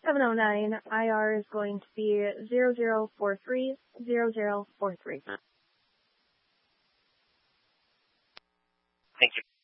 709 IR is going to be 00430043. Thank you.